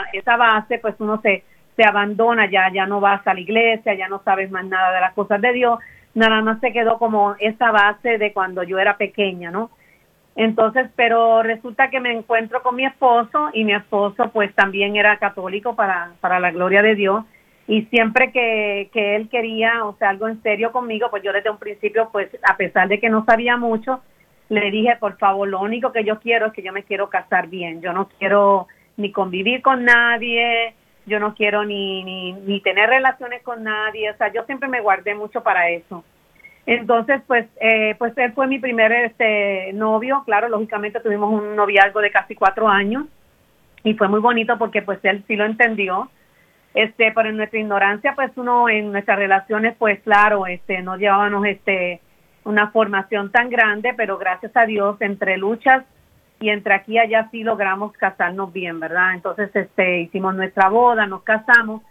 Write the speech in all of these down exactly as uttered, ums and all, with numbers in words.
esa base, pues uno se, se abandona, ya, ya no vas a la iglesia, ya no sabes más nada de las cosas de Dios, nada más se quedó como esa base de cuando yo era pequeña, ¿no? Entonces, pero resulta que me encuentro con mi esposo y mi esposo pues también era católico para, para la gloria de Dios, y siempre que, que él quería, o sea, algo en serio conmigo, pues yo desde un principio, pues a pesar de que no sabía mucho, le dije, por favor, lo único que yo quiero es que yo me quiero casar bien, yo no quiero ni convivir con nadie, yo no quiero ni, ni, ni tener relaciones con nadie, o sea, yo siempre me guardé mucho para eso. Entonces, pues, eh, pues él fue mi primer este novio, claro, lógicamente tuvimos un noviazgo de casi cuatro años, y fue muy bonito porque pues él sí lo entendió, este, pero en nuestra ignorancia, pues uno en nuestras relaciones, pues claro, este, no llevábamos este una formación tan grande, pero gracias a Dios, entre luchas y entre aquí y allá sí logramos casarnos bien, ¿verdad? Entonces, este, hicimos nuestra boda, nos casamos,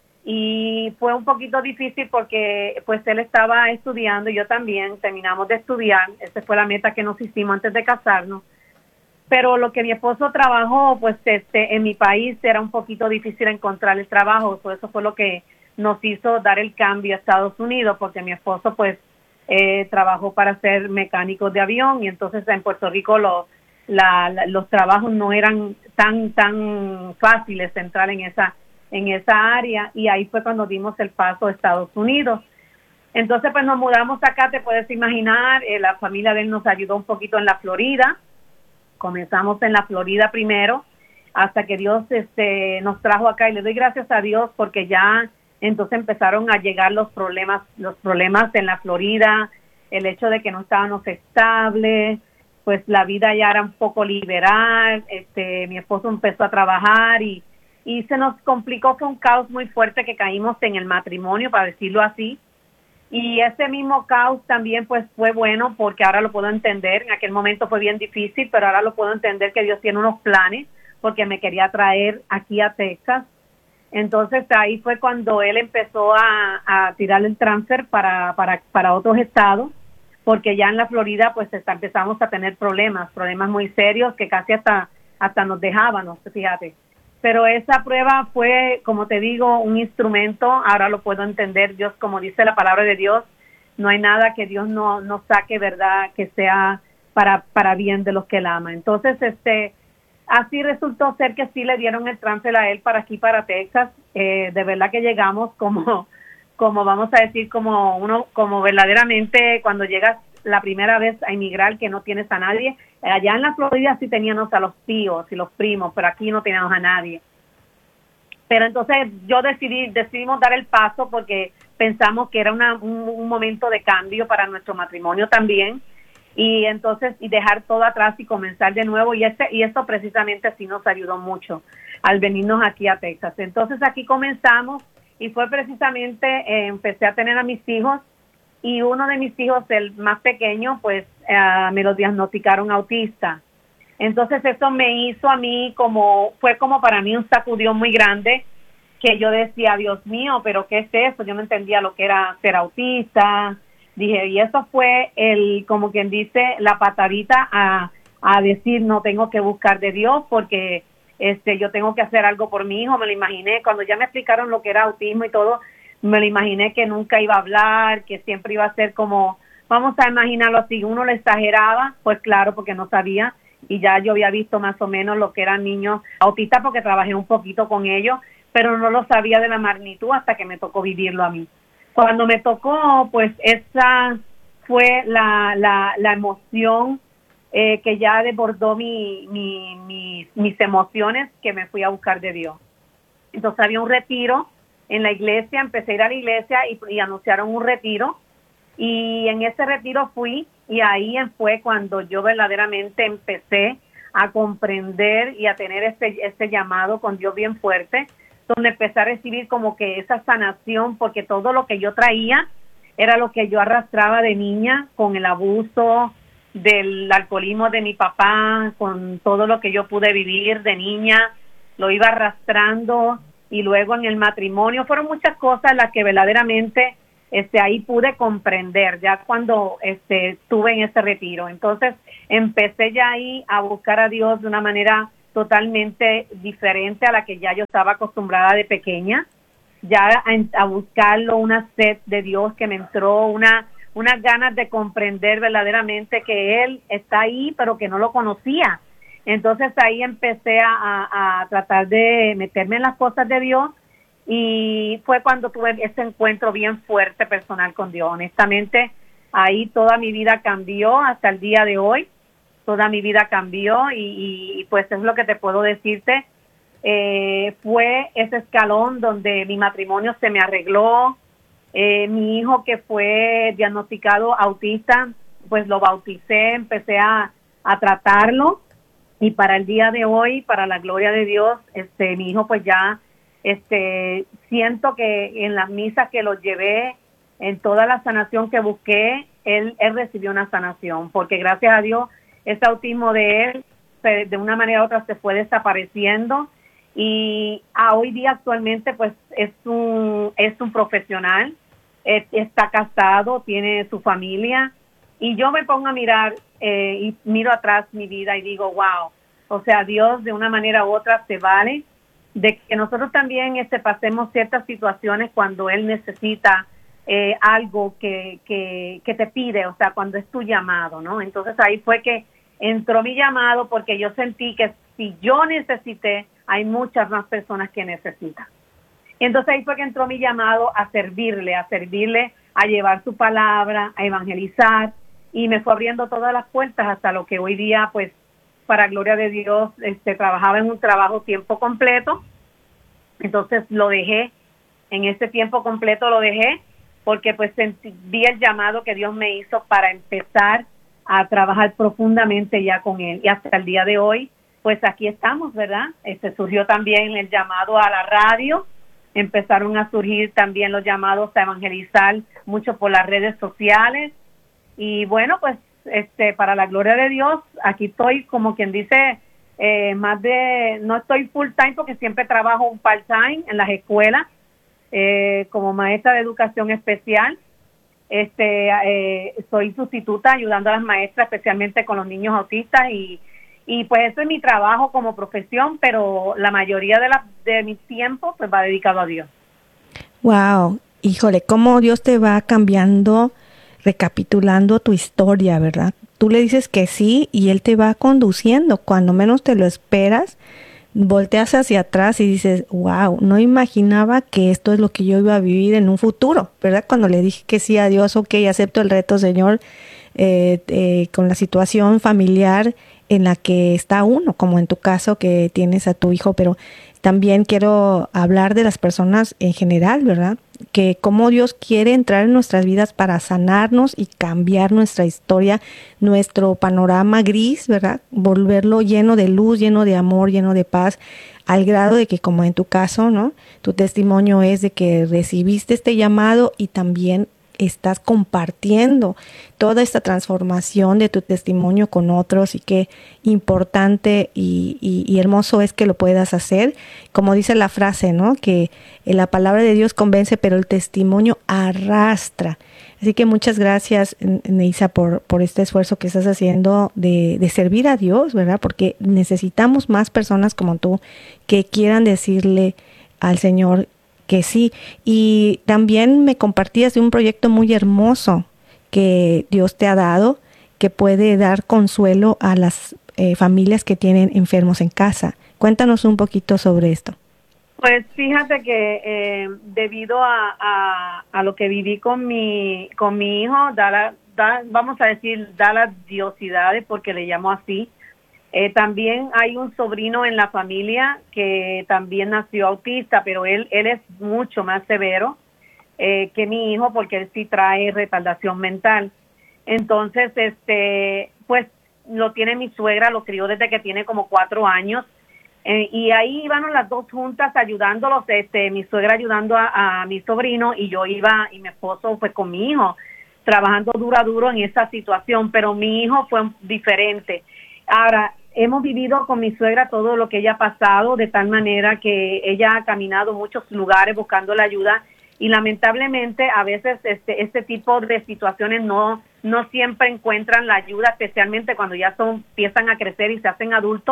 y fue un poquito difícil porque pues él estaba estudiando y yo también, terminamos de estudiar, esa fue la meta que nos hicimos antes de casarnos, pero lo que mi esposo trabajó, pues este, en mi país era un poquito difícil encontrar el trabajo, so, eso fue lo que nos hizo dar el cambio a Estados Unidos, porque mi esposo pues eh, trabajó para ser mecánico de avión, y entonces en Puerto Rico lo, la, la, los trabajos no eran tan tan fáciles de entrar en esa en esa área, y ahí fue cuando dimos el paso a Estados Unidos. Entonces pues nos mudamos acá, te puedes imaginar, eh, la familia de él nos ayudó un poquito en la Florida, comenzamos en la Florida primero, hasta que Dios este nos trajo acá, y le doy gracias a Dios porque ya entonces empezaron a llegar los problemas, los problemas en la Florida, el hecho de que no estábamos estables, pues la vida ya era un poco liberal, este mi esposo empezó a trabajar y y se nos complicó, fue un caos muy fuerte que caímos en el matrimonio, para decirlo así, y ese mismo caos también pues fue bueno porque ahora lo puedo entender, en aquel momento fue bien difícil, pero ahora lo puedo entender que Dios tiene unos planes, porque me quería traer aquí a Texas. Entonces ahí fue cuando él empezó a, a tirar el transfer para, para, para otros estados, porque ya en la Florida pues está, empezamos a tener problemas, problemas muy serios que casi hasta, hasta nos dejábamos, fíjate. Pero esa prueba fue, como te digo, un instrumento, ahora lo puedo entender, Dios, como dice la palabra de Dios, no hay nada que Dios no, no saque, ¿verdad?, que sea para, para bien de los que Él ama. Entonces, este, así resultó ser que sí le dieron el transfer a él para aquí, para Texas, eh, de verdad que llegamos como, como vamos a decir, como uno, como verdaderamente cuando llegas la primera vez a emigrar que no tienes a nadie. Allá en la Florida sí teníamos a los tíos y los primos, pero aquí no teníamos a nadie. Pero entonces yo decidí, decidimos dar el paso porque pensamos que era una, un, un momento de cambio para nuestro matrimonio también, y entonces y dejar todo atrás y comenzar de nuevo, y este y esto precisamente sí nos ayudó mucho al venirnos aquí a Texas. Entonces aquí comenzamos y fue precisamente, eh, empecé a tener a mis hijos, y uno de mis hijos, el más pequeño, pues uh, me lo diagnosticaron autista. Entonces eso me hizo a mí como, fue como para mí un sacudión muy grande, que yo decía, Dios mío, pero ¿qué es eso? Yo no entendía lo que era ser autista. Dije, y eso fue el, como quien dice, la patadita a, a decir, no, tengo que buscar de Dios porque este yo tengo que hacer algo por mi hijo. Me lo imaginé, cuando ya me explicaron lo que era autismo y todo, me lo imaginé que nunca iba a hablar, que siempre iba a ser como, vamos a imaginarlo así, uno le exageraba, pues claro, porque no sabía, y ya yo había visto más o menos lo que eran niños autistas porque trabajé un poquito con ellos, pero no lo sabía de la magnitud hasta que me tocó vivirlo a mí. Cuando me tocó, pues esa fue la, la, la emoción eh, que ya desbordó mi, mi, mi, mis emociones, que me fui a buscar de Dios. Entonces había un retiro en la iglesia, empecé a ir a la iglesia y, y anunciaron un retiro, y en ese retiro fui, y ahí fue cuando yo verdaderamente empecé a comprender y a tener este, este llamado con Dios bien fuerte, donde empecé a recibir como que esa sanación, porque todo lo que yo traía era lo que yo arrastraba de niña, con el abuso del alcoholismo de mi papá, con todo lo que yo pude vivir de niña, lo iba arrastrando, y luego en el matrimonio fueron muchas cosas las que verdaderamente este ahí pude comprender ya cuando este estuve en ese retiro. Entonces empecé ya ahí a buscar a Dios de una manera totalmente diferente a la que ya yo estaba acostumbrada de pequeña, ya a, a buscarlo, una sed de Dios que me entró, una unas ganas de comprender verdaderamente que Él está ahí, pero que no lo conocía. Entonces ahí empecé a, a, a tratar de meterme en las cosas de Dios, y fue cuando tuve ese encuentro bien fuerte personal con Dios. Honestamente, ahí toda mi vida cambió hasta el día de hoy, toda mi vida cambió, y, y pues es lo que te puedo decirte. Eh, fue ese escalón donde mi matrimonio se me arregló. Eh, mi hijo, que fue diagnosticado autista, pues lo bauticé, empecé a, a tratarlo, y para el día de hoy, para la gloria de Dios, este mi hijo pues ya este siento que en las misas que los llevé, en toda la sanación que busqué, él, él recibió una sanación, porque gracias a Dios ese autismo de él se, de una manera u otra se fue desapareciendo, y a hoy día actualmente pues es un es un profesional, eh, está casado, tiene su familia, y yo me pongo a mirar eh, y miro atrás mi vida y digo, wow, o sea, Dios de una manera u otra se vale de que nosotros también este, pasemos ciertas situaciones cuando Él necesita eh, algo que, que, que te pide, o sea, cuando es tu llamado, ¿no? Entonces ahí fue que entró mi llamado, porque yo sentí que si yo necesité, hay muchas más personas que necesitan. Entonces ahí fue que entró mi llamado a servirle, a servirle, a llevar su palabra, a evangelizar, y me fue abriendo todas las puertas hasta lo que hoy día, pues, para gloria de Dios, este, trabajaba en un trabajo tiempo completo. Entonces lo dejé, en ese tiempo completo lo dejé, porque pues sentí, vi el llamado que Dios me hizo para empezar a trabajar profundamente ya con Él, y hasta el día de hoy, pues aquí estamos, ¿verdad? Este surgió también el llamado a la radio, empezaron a surgir también los llamados a evangelizar mucho por las redes sociales, y bueno, pues este para la gloria de Dios, aquí estoy, como quien dice, eh, más de, no estoy full time porque siempre trabajo un part time en las escuelas, eh, como maestra de educación especial. Este eh, soy sustituta ayudando a las maestras, especialmente con los niños autistas, y y pues eso es mi trabajo como profesión, pero la mayoría de la de mi tiempo pues va dedicado a Dios. Wow, híjole, cómo Dios te va cambiando, recapitulando tu historia, ¿verdad? Tú le dices que sí y Él te va conduciendo. Cuando menos te lo esperas, volteas hacia atrás y dices, wow, no imaginaba que esto es lo que yo iba a vivir en un futuro, ¿verdad? Cuando le dije que sí a Dios, ok, acepto el reto, Señor, eh, eh, con la situación familiar en la que está uno, como en tu caso que tienes a tu hijo, pero también quiero hablar de las personas en general, ¿verdad? Que cómo Dios quiere entrar en nuestras vidas para sanarnos y cambiar nuestra historia, nuestro panorama gris, ¿verdad? Volverlo lleno de luz, lleno de amor, lleno de paz, al grado de que, como en tu caso, ¿no? Tu testimonio es de que recibiste este llamado y también estás compartiendo toda esta transformación de tu testimonio con otros, y qué importante y, y, y hermoso es que lo puedas hacer. Como dice la frase, ¿no? Que la palabra de Dios convence, pero el testimonio arrastra. Así que muchas gracias, Neisa, por, por este esfuerzo que estás haciendo de, de servir a Dios, ¿verdad? Porque necesitamos más personas como tú que quieran decirle al Señor que sí. Y también me compartías de un proyecto muy hermoso que Dios te ha dado, que puede dar consuelo a las eh, familias que tienen enfermos en casa. Cuéntanos un poquito sobre esto. Pues fíjate que eh, debido a, a, a lo que viví con mi con mi hijo, da la, da, vamos a decir, da las diosidades, porque le llamo así. Eh, también hay un sobrino en la familia que también nació autista, pero él él es mucho más severo eh, que mi hijo, porque él sí trae retardación mental. Entonces, este, pues lo tiene mi suegra, lo crió desde que tiene como cuatro años. Eh, y ahí íbamos las dos juntas ayudándolos, este, mi suegra ayudando a, a mi sobrino, y yo iba, y mi esposo pues con mi hijo, trabajando duro a duro en esa situación, pero mi hijo fue diferente. Ahora, hemos vivido con mi suegra todo lo que ella ha pasado, de tal manera que ella ha caminado muchos lugares buscando la ayuda, y lamentablemente a veces este este tipo de situaciones no no siempre encuentran la ayuda, especialmente cuando ya son empiezan a crecer y se hacen adultos,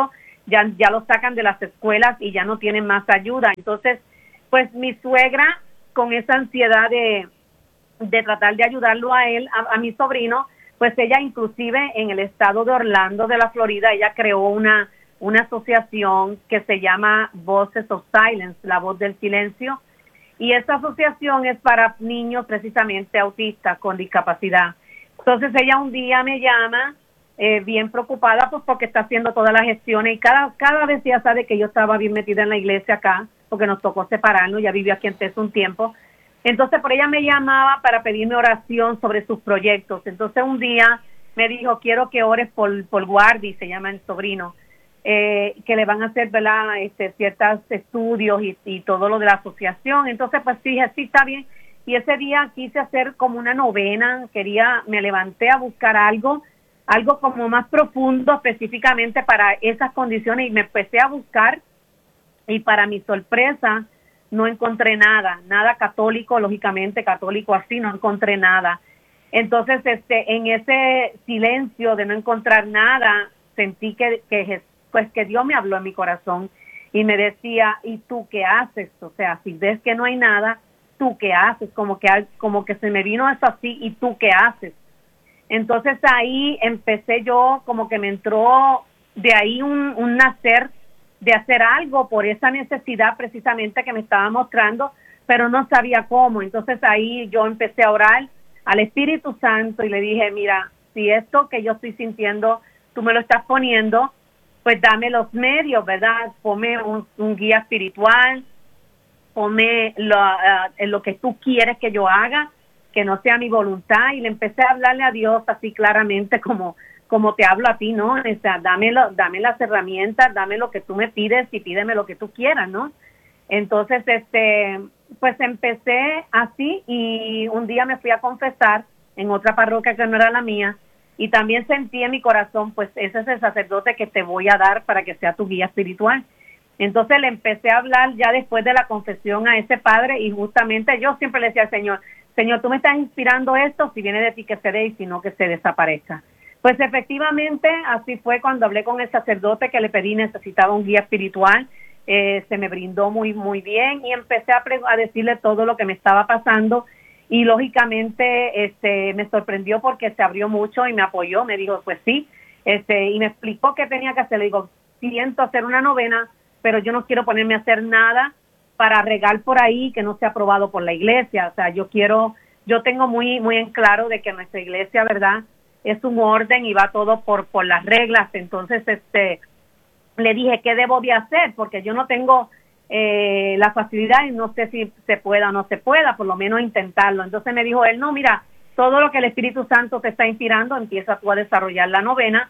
ya, ya lo sacan de las escuelas y ya no tienen más ayuda. Entonces, pues mi suegra, con esa ansiedad de, de tratar de ayudarlo a él, a, a mi sobrino, pues ella inclusive en el estado de Orlando, de la Florida, ella creó una, una asociación que se llama Voices of Silence, la voz del silencio, y esta asociación es para niños precisamente autistas con discapacidad. Entonces ella un día me llama, eh, bien preocupada, pues porque está haciendo todas las gestiones, y cada, cada vez ya sabe que yo estaba bien metida en la iglesia acá, porque nos tocó separarnos, ya vivió aquí en Texas un tiempo. Entonces por ella me llamaba para pedirme oración sobre sus proyectos. Entonces un día me dijo, quiero que ores por, por Guardi, se llama el sobrino, eh, que le van a hacer, ¿verdad?, este, ciertos estudios y, y todo lo de la asociación. Entonces pues dije, sí, está bien. Y ese día quise hacer como una novena, quería, me levanté a buscar algo, algo como más profundo específicamente para esas condiciones, y me empecé a buscar, y para mi sorpresa no encontré nada, nada católico, lógicamente católico así, no encontré nada. Entonces, este, en ese silencio de no encontrar nada, sentí que, que, pues, que Dios me habló en mi corazón y me decía, ¿y tú qué haces? O sea, si ves que no hay nada, ¿tú qué haces? Como que, como que se me vino eso así, ¿y tú qué haces? Entonces ahí empecé yo, como que me entró de ahí un, un nacer de hacer algo por esa necesidad precisamente que me estaba mostrando, pero no sabía cómo. Entonces ahí yo empecé a orar al Espíritu Santo y le dije, mira, si esto que yo estoy sintiendo, tú me lo estás poniendo, pues dame los medios, ¿verdad? Ponme un, un guía espiritual, ponme lo, uh, lo que tú quieres que yo haga, que no sea mi voluntad. Y le empecé a hablarle a Dios así claramente como como te hablo a ti, ¿no? O sea, dame, lo, dame las herramientas, dame lo que tú me pides y pídeme lo que tú quieras, ¿no? Entonces, este, pues empecé así, y un día me fui a confesar en otra parroquia que no era la mía, y también sentí en mi corazón, pues ese es el sacerdote que te voy a dar para que sea tu guía espiritual. Entonces le empecé a hablar ya después de la confesión a ese padre, y justamente yo siempre le decía al Señor, Señor, tú me estás inspirando esto, si viene de ti que se dé, y si no, que se desaparezca. Pues efectivamente, así fue cuando hablé con el sacerdote que le pedí, necesitaba un guía espiritual, eh, se me brindó muy, muy bien, y empecé a, pre- a decirle todo lo que me estaba pasando, y lógicamente este, me sorprendió porque se abrió mucho y me apoyó, me dijo, pues sí, este, y me explicó qué tenía que hacer. Le digo, siento hacer una novena, pero yo no quiero ponerme a hacer nada para regar por ahí que no sea aprobado por la iglesia. O sea, yo quiero, yo tengo muy, muy en claro de que nuestra iglesia, ¿verdad?, es un orden y va todo por por las reglas. Entonces, este, le dije, ¿qué debo de hacer? Porque yo no tengo eh, la facilidad y no sé si se pueda o no se pueda, por lo menos intentarlo. Entonces me dijo él, no, mira, todo lo que el Espíritu Santo te está inspirando, empieza tú a desarrollar la novena.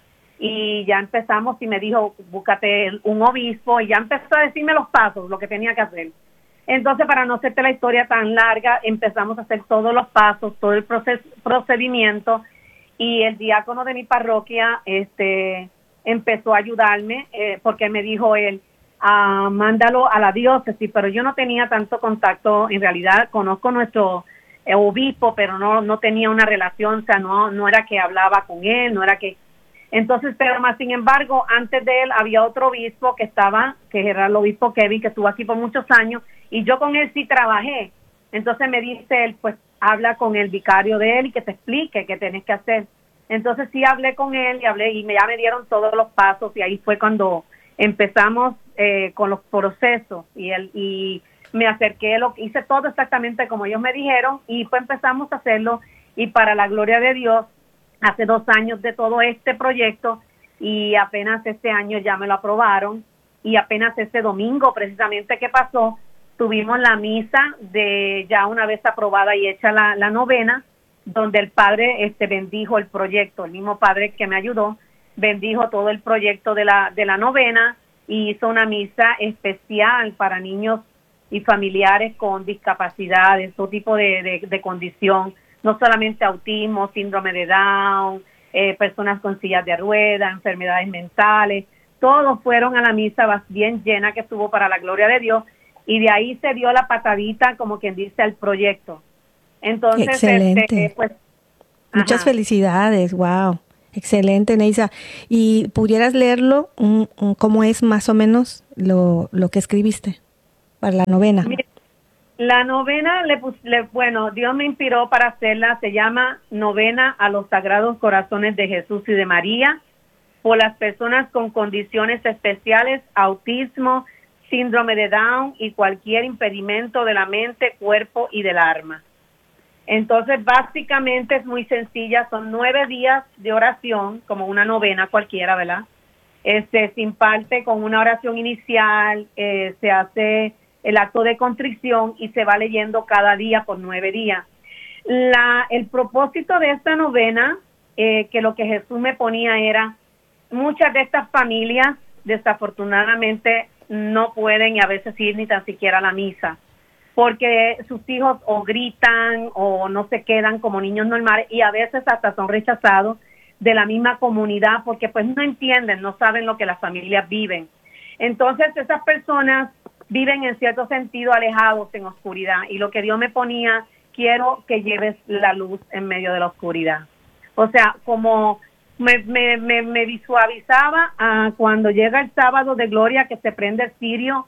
Y ya empezamos, y me dijo, búscate un obispo, y ya empezó a decirme los pasos, lo que tenía que hacer. Entonces, para no hacerte la historia tan larga, empezamos a hacer todos los pasos, todo el proces- procedimiento, y el diácono de mi parroquia este empezó a ayudarme, eh, porque me dijo él, ah, mándalo a la diócesis, pero yo no tenía tanto contacto. En realidad conozco nuestro eh, obispo, pero no no tenía una relación, o sea, no no era que hablaba con él, no era que... Entonces, pero más sin embargo, antes de él había otro obispo que estaba, que era el obispo Kevin, que estuvo aquí por muchos años, y yo con él sí trabajé. Entonces me dice él, pues habla con el vicario de él y que te explique qué tenés que hacer. Entonces sí hablé con él y hablé, y me, ya me dieron todos los pasos, y ahí fue cuando empezamos eh, con los procesos, y él y me acerqué, lo hice todo exactamente como ellos me dijeron, y pues empezamos a hacerlo. Y para la gloria de Dios, hace dos años de todo este proyecto, y apenas este año ya me lo aprobaron, y apenas este domingo precisamente que pasó, tuvimos la misa de ya una vez aprobada y hecha la, la novena, donde el padre este bendijo el proyecto, el mismo padre que me ayudó, bendijo todo el proyecto de la de la novena, y hizo una misa especial para niños y familiares con discapacidades, todo tipo de, de, de condición, no solamente autismo, síndrome de Down, eh, personas con sillas de ruedas, enfermedades mentales, todos fueron a la misa bien llena, que estuvo para la gloria de Dios, y de ahí se dio la patadita, como quien dice, al proyecto. Entonces, excelente. este, pues, muchas ajá. felicidades, wow. Excelente, Neisa. ¿Y pudieras leerlo? Un, un, ¿Cómo es más o menos lo, lo que escribiste para la novena? Mira, la novena, le, le, bueno, Dios me inspiró para hacerla. Se llama Novena a los Sagrados Corazones de Jesús y de María, por las personas con condiciones especiales, autismo, síndrome de Down y cualquier impedimento de la mente, cuerpo y del alma. Entonces, básicamente es muy sencilla, son nueve días de oración, como una novena cualquiera, ¿verdad? Este, se imparte con una oración inicial, eh, se hace el acto de contrición y se va leyendo cada día por nueve días. La, el propósito de esta novena, eh, que lo que Jesús me ponía era, muchas de estas familias desafortunadamente no pueden a veces ir ni tan siquiera a la misa, porque sus hijos o gritan o no se quedan como niños normales y a veces hasta son rechazados de la misma comunidad porque pues no entienden, no saben lo que las familias viven. Entonces esas personas viven en cierto sentido alejados en oscuridad y lo que Dios me ponía, quiero que lleves la luz en medio de la oscuridad. O sea, como me, me, me, me visualizaba a cuando llega el sábado de gloria que se prende el cirio.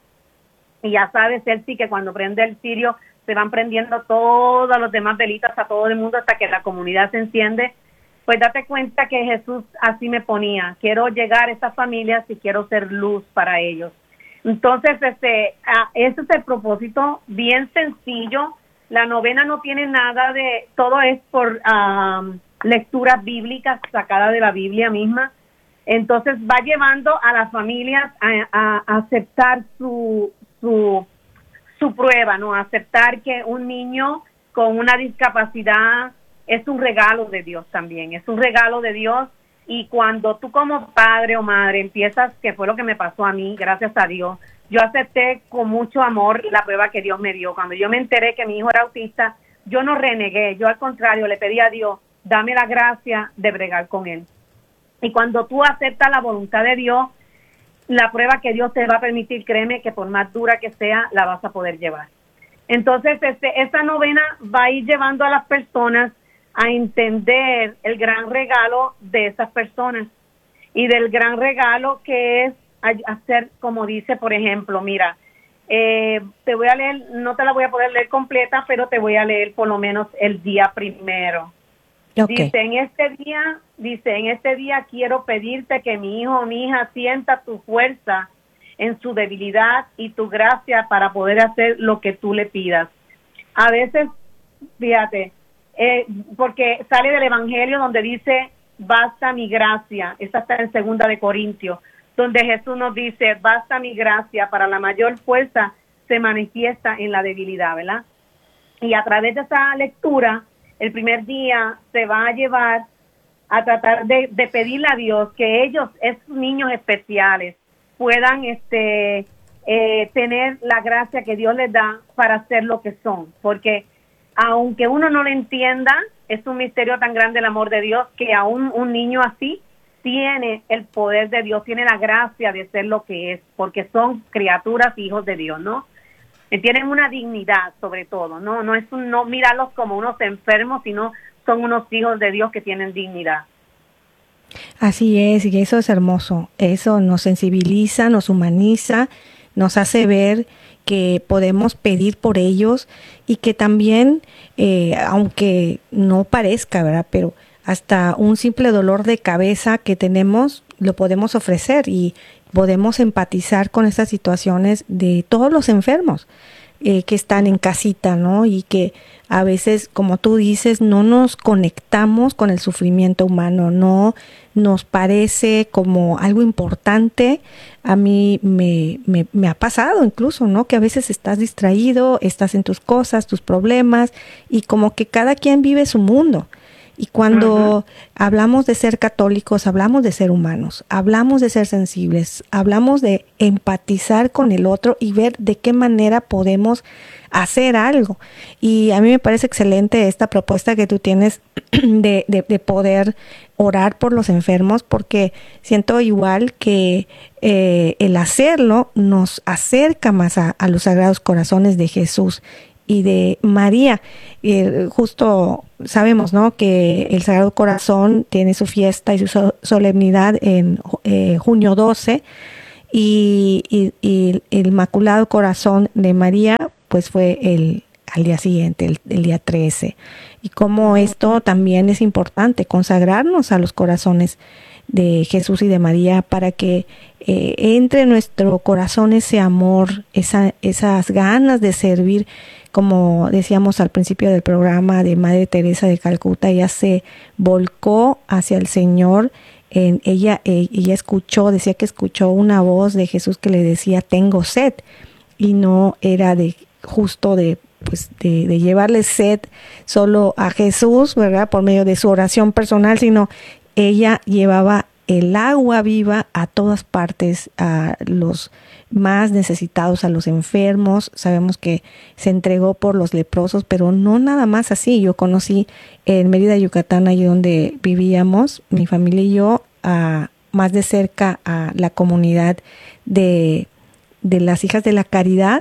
Y ya sabes, él sí que cuando prende el cirio se van prendiendo todas las demás velitas a todo el mundo hasta que la comunidad se enciende. Pues date cuenta que Jesús así me ponía. Quiero llegar a estas familias y quiero ser luz para ellos. Entonces, este, ah, ese es el propósito, bien sencillo. La novena no tiene nada de, todo es por um, lecturas bíblicas sacadas de la Biblia misma. Entonces va llevando a las familias a, a, a aceptar su su su prueba, ¿no? Aceptar que un niño con una discapacidad es un regalo de Dios también, es un regalo de Dios y cuando tú como padre o madre empiezas, que fue lo que me pasó a mí, gracias a Dios, yo acepté con mucho amor la prueba que Dios me dio. Cuando yo me enteré que mi hijo era autista, yo no renegué, yo al contrario le pedí a Dios, dame la gracia de bregar con él. Y cuando tú aceptas la voluntad de Dios, la prueba que Dios te va a permitir, créeme que por más dura que sea, la vas a poder llevar. Entonces, este, esta novena va a ir llevando a las personas a entender el gran regalo de esas personas y del gran regalo que es hacer, como dice, por ejemplo, mira, eh, te voy a leer, no te la voy a poder leer completa, pero te voy a leer por lo menos el día primero. Okay. Dice, en este día, dice, en este día quiero pedirte que mi hijo o mi hija sienta tu fuerza en su debilidad y tu gracia para poder hacer lo que tú le pidas. A veces, fíjate, eh, porque sale del Evangelio donde dice, basta mi gracia, esa está en segunda de Corintios, donde Jesús nos dice, basta mi gracia, para la mayor fuerza se manifiesta en la debilidad, ¿verdad? Y a través de esa lectura, el primer día se va a llevar a tratar de, de pedirle a Dios que ellos, esos niños especiales, puedan este eh, tener la gracia que Dios les da para ser lo que son. Porque aunque uno no lo entienda, es un misterio tan grande el amor de Dios que aún un niño así tiene el poder de Dios, tiene la gracia de ser lo que es, porque son criaturas, hijos de Dios, ¿no? Tienen una dignidad sobre todo, no no es un, no mirarlos como unos enfermos, sino son unos hijos de Dios que tienen dignidad. Así es, y eso es hermoso, eso nos sensibiliza, nos humaniza, nos hace ver que podemos pedir por ellos y que también, eh, aunque no parezca, ¿verdad? Pero hasta un simple dolor de cabeza que tenemos lo podemos ofrecer y podemos empatizar con estas situaciones de todos los enfermos eh, que están en casita, ¿no? Y que a veces, como tú dices, no nos conectamos con el sufrimiento humano, no nos parece como algo importante. A mí me, me, me ha pasado incluso, ¿no? Que a veces estás distraído, estás en tus cosas, tus problemas, y como que cada quien vive su mundo. Y cuando uh-huh. hablamos de ser católicos, hablamos de ser humanos, hablamos de ser sensibles, hablamos de empatizar con el otro y ver de qué manera podemos hacer algo. Y a mí me parece excelente esta propuesta que tú tienes de, de, de poder orar por los enfermos, porque siento igual que eh, el hacerlo nos acerca más a, a los Sagrados Corazones de Jesús. y de María. Eh, justo sabemos, ¿no?, que el Sagrado Corazón tiene su fiesta y su so- solemnidad en eh, junio doce, y, y, y el Inmaculado Corazón de María pues fue el al día siguiente, el, el día trece. Y como esto también es importante, consagrarnos a los corazones de Jesús y de María para que eh, entre en nuestro corazón ese amor, esa, esas ganas de servir. Como decíamos al principio del programa, de Madre Teresa de Calcuta, ella se volcó hacia el Señor. En ella, eh, ella escuchó, decía que escuchó una voz de Jesús que le decía, tengo sed, y no era de justo de pues de, de llevarle sed solo a Jesús, ¿verdad?, por medio de su oración personal, sino ella llevaba el agua viva a todas partes, a los más necesitados, a los enfermos. Sabemos que se entregó por los leprosos, pero no nada más así. Yo conocí en Mérida, Yucatán, allí donde vivíamos, mi familia y yo, a, más de cerca a la comunidad de, de las Hijas de la Caridad,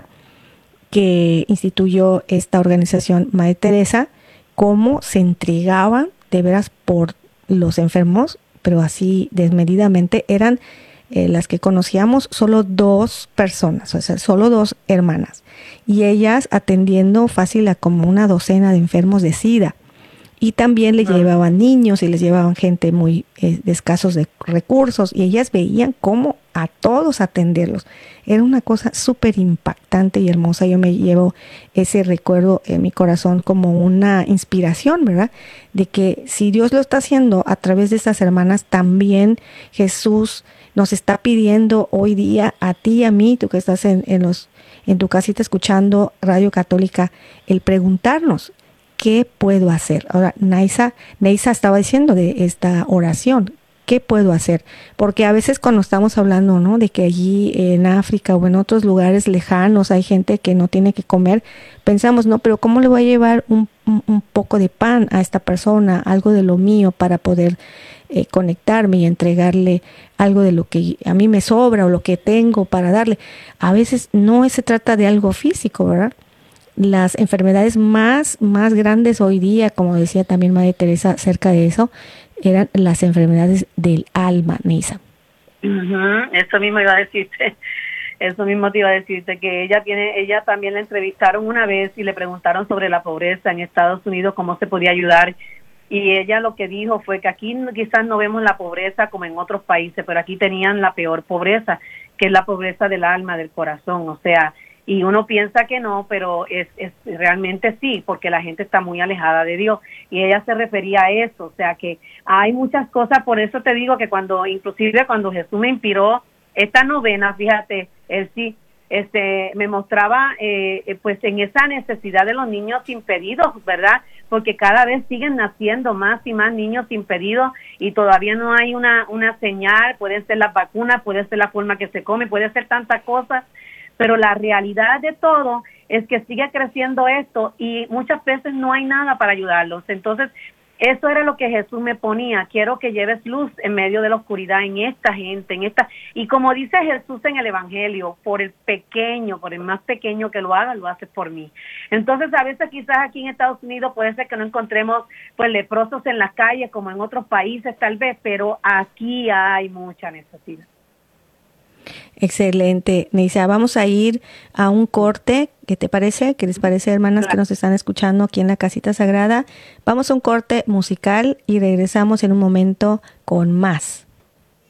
que instituyó esta organización Madre Teresa, cómo se entregaban de veras por los enfermos, pero así desmedidamente. Eran eh, las que conocíamos solo dos personas, o sea, solo dos hermanas, y ellas atendiendo fácil a como una docena de enfermos de SIDA. Y también les llevaban niños y les llevaban gente muy eh, de escasos de recursos, y ellas veían cómo a todos atenderlos. Era una cosa súper impactante y hermosa. Yo me llevo ese recuerdo en mi corazón como una inspiración, ¿verdad? De que si Dios lo está haciendo a través de estas hermanas, también Jesús nos está pidiendo hoy día a ti y a mí, tú que estás en, en, los, en tu casita escuchando Radio Católica, el preguntarnos, ¿qué puedo hacer? Ahora, Neisa, Neisa estaba diciendo de esta oración, ¿qué puedo hacer? Porque a veces cuando estamos hablando, ¿no?, de que allí en África o en otros lugares lejanos hay gente que no tiene que comer, pensamos, no, pero ¿cómo le voy a llevar un, un, un poco de pan a esta persona, algo de lo mío para poder eh, conectarme y entregarle algo de lo que a mí me sobra o lo que tengo para darle? A veces no se trata de algo físico, ¿verdad? Las enfermedades más, más grandes hoy día, como decía también Madre Teresa acerca de eso, eran las enfermedades del alma, Neisa. Uh-huh. Eso mismo iba a decirte, eso mismo te iba a decirte, que ella tiene, ella también la entrevistaron una vez y le preguntaron sobre la pobreza en Estados Unidos, cómo se podía ayudar, y ella lo que dijo fue que aquí quizás no vemos la pobreza como en otros países, pero aquí tenían la peor pobreza, que es la pobreza del alma, del corazón, o sea, y uno piensa que no, pero es, es realmente sí, porque la gente está muy alejada de Dios, y ella se refería a eso, o sea que hay muchas cosas. Por eso te digo que cuando, inclusive cuando Jesús me inspiró esta novena, fíjate, él sí, este, me mostraba eh, pues en esa necesidad de los niños impedidos, ¿verdad? Porque cada vez siguen naciendo más y más niños impedidos y todavía no hay una, una señal. Pueden ser las vacunas, puede ser la forma que se come, puede ser tantas cosas, pero la realidad de todo es que sigue creciendo esto y muchas veces no hay nada para ayudarlos. Entonces, eso era lo que Jesús me ponía: quiero que lleves luz en medio de la oscuridad en esta gente, en esta, y como dice Jesús en el Evangelio, por el pequeño, por el más pequeño que lo haga, lo hace por mí. Entonces, a veces quizás aquí en Estados Unidos puede ser que no encontremos pues leprosos en las calles como en otros países tal vez, pero aquí hay mucha necesidad. Excelente, Neisa. Vamos a ir a un corte. ¿Qué te parece? ¿Qué les parece, hermanas, que nos están escuchando aquí en la Casita Sagrada? Vamos a un corte musical y regresamos en un momento con más.